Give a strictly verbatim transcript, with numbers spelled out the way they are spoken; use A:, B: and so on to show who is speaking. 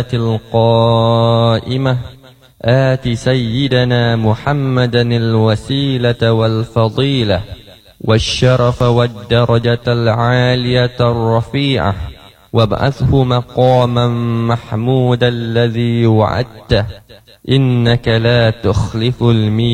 A: القائمة آت سيدنا محمدا الوسيلة والفضيلة والشرف والدرجة العالية الرفيعة وابعثه مقاما محمودا الذي وعدته إنك لا تخلف الميعاد.